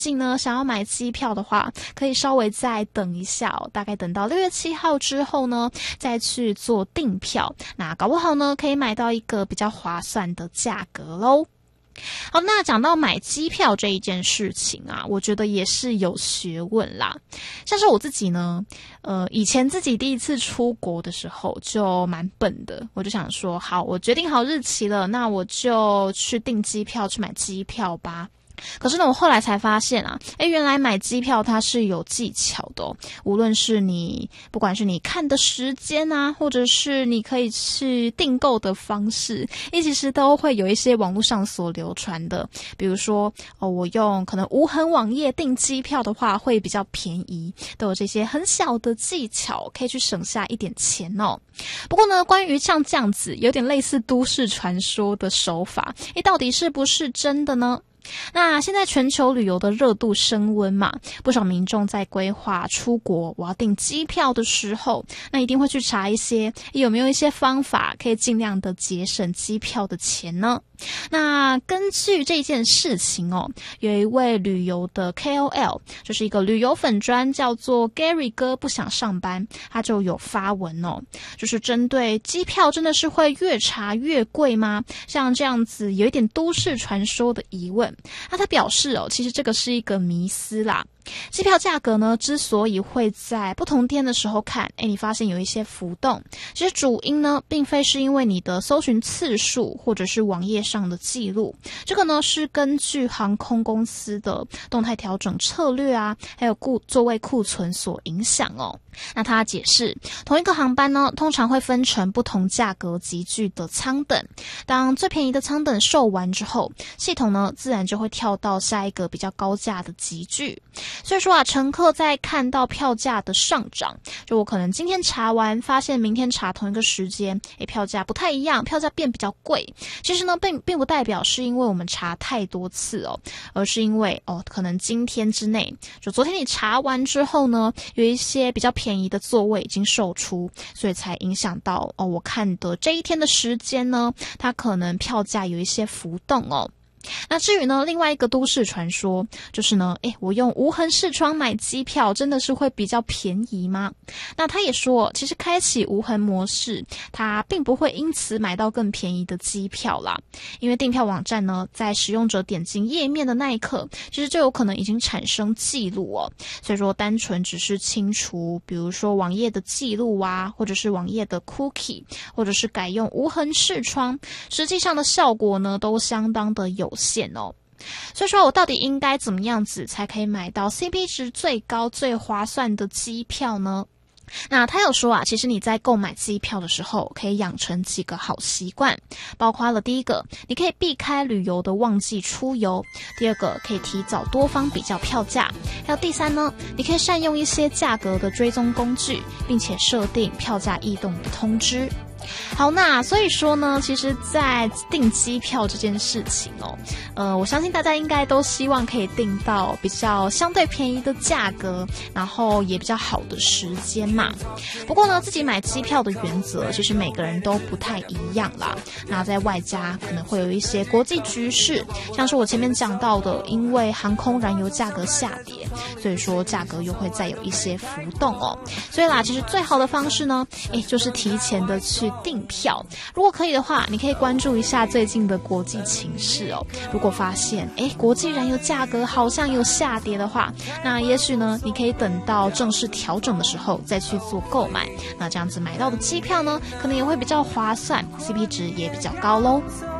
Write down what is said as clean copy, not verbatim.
近呢，想要买机票的话，可以稍微再等一下哦，大概等到6月7号之后呢，再去做订票。那搞不好呢，可以买到一个比较划算的价格咯。好，那讲到买机票这一件事情啊，我觉得也是有学问啦。像是我自己呢，以前自己第一次出国的时候就蛮笨的，我就想说，好，我决定好日期了，那我就去订机票，去买机票吧。可是呢，我后来才发现啊，原来买机票它是有技巧的哦。无论是不管是你看的时间啊，或者是你可以去订购的方式，其实都会有一些网络上所流传的。比如说，我用可能无痕网页订机票的话会比较便宜，都有这些很小的技巧，可以去省下一点钱哦。不过呢，关于像这样子有点类似都市传说的手法，到底是不是真的呢？那现在全球旅游的热度升温嘛，不少民众在规划出国，我要订机票的时候，那一定会去查一些有没有一些方法可以尽量的节省机票的钱呢？那根据这件事情哦，有一位旅游的 KOL， 就是一个旅游粉专叫做 Gary 哥不想上班，他就有发文哦，就是针对机票真的是会越查越贵吗？像这样子有一点都市传说的疑问。那他表示哦，其实这个是一个迷思啦。机票价格呢，之所以会在不同天的时候看，你发现有一些浮动，其实主因呢，并非是因为你的搜寻次数或者是网页上的记录，这个呢是根据航空公司的动态调整策略啊，还有座位库存所影响哦。那他解释，同一个航班呢，通常会分成不同价格级距的舱等，当最便宜的舱等售完之后，系统呢自然就会跳到下一个比较高价的级距。所以说啊，乘客在看到票价的上涨，就我可能今天查完，发现明天查同一个时间，票价不太一样，票价变比较贵。其实呢，并不代表是因为我们查太多次哦，而是因为可能今天之内，就昨天你查完之后呢，有一些比较便宜的座位已经售出，所以才影响到我看的这一天的时间呢，它可能票价有一些浮动哦。那至于呢，另外一个都市传说就是呢，我用无痕视窗买机票真的是会比较便宜吗？那他也说，其实开启无痕模式，它并不会因此买到更便宜的机票啦，因为订票网站呢，在使用者点进页面的那一刻，其实就有可能已经产生记录哦。所以说，单纯只是清除，比如说网页的记录啊，或者是网页的 cookie， 或者是改用无痕视窗，实际上的效果呢，都相当的有限哦。所以说我到底应该怎么样子才可以买到 CP 值最高最划算的机票呢？那他有说啊，其实你在购买机票的时候可以养成几个好习惯，包括了第一个，你可以避开旅游的旺季出游；第二个，可以提早多方比较票价；还有第三呢，你可以善用一些价格的追踪工具，并且设定票价异动的通知。好，那所以说呢，其实在订机票这件事情我相信大家应该都希望可以订到比较相对便宜的价格，然后也比较好的时间嘛。不过呢，自己买机票的原则其实每个人都不太一样啦。那在外加可能会有一些国际局势，像是我前面讲到的，因为航空燃油价格下跌，所以说价格又会再有一些浮动哦。所以啦，其实最好的方式呢，就是提前的去订票。如果可以的话，你可以关注一下最近的国际情势哦。如果发现国际燃油价格好像有下跌的话，那也许呢，你可以等到正式调整的时候再去做购买。那这样子买到的机票呢，可能也会比较划算，CP 值也比较高咯。